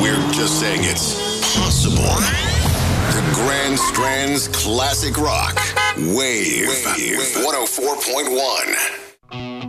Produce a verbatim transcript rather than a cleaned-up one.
We're just saying it's possible. The Grand Strand's classic rock. Wave. Wave. one oh four point one.